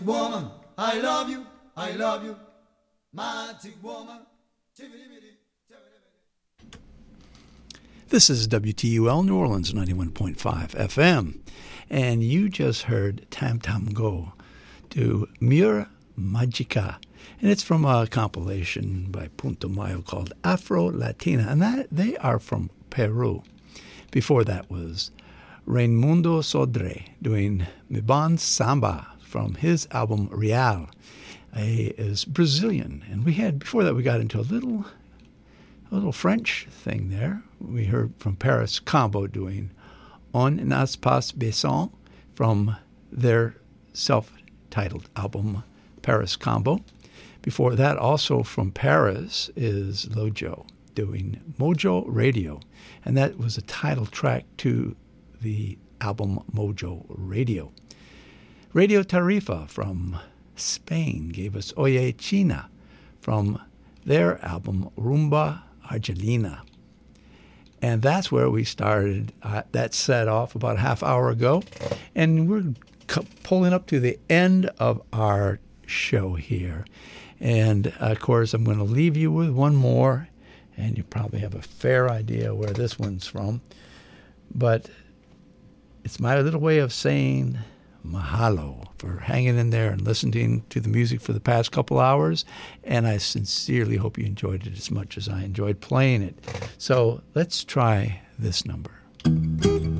Woman, I love you, mighty woman. This is WTUL New Orleans 91.5 FM, and you just heard Tam Tam Go to Mura Magica, and it's from a compilation by Punto Mayo called Afro Latina, and they are from Peru. Before that was Raimundo Sodre doing Mi Bon Samba from his album Real. He is Brazilian, and before that we got into a little French thing there. We heard from Paris Combo doing On Nas Pas Beson from their self-titled album Paris Combo. Before that, also from Paris, is Lojo doing Mojo Radio, and that was a title track to the album Mojo Radio. Radio Tarifa from Spain gave us Oye China from their album Rumba Argelina. And that's where we started that set off about a half hour ago. And we're pulling up to the end of our show here. And, of course, I'm going to leave you with one more. And you probably have a fair idea where this one's from. But it's my little way of saying mahalo for hanging in there and listening to the music for the past couple hours, and I sincerely hope you enjoyed it as much as I enjoyed playing it. So let's try this number.